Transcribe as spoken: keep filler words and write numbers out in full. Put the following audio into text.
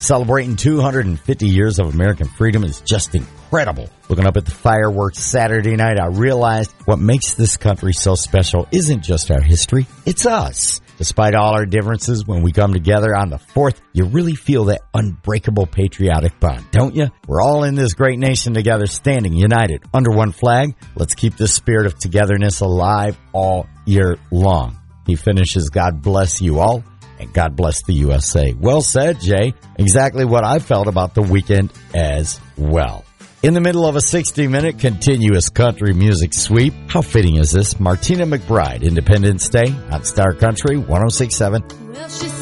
Celebrating two hundred fifty years of American freedom is just incredible. Looking up at the fireworks Saturday night, I realized what makes this country so special isn't just our history, it's us. Despite all our differences, when we come together on the fourth, you really feel that unbreakable patriotic bond, don't you? We're all in this great nation together, standing united under one flag. Let's keep this spirit of togetherness alive all year long. He finishes, God bless you all, and God bless the U S A. Well said, Jay. Exactly what I felt about the weekend as well. In the middle of a sixty-minute continuous country music sweep, how fitting is this? Martina McBride, Independence Day on Star Country one oh six point seven. Well, she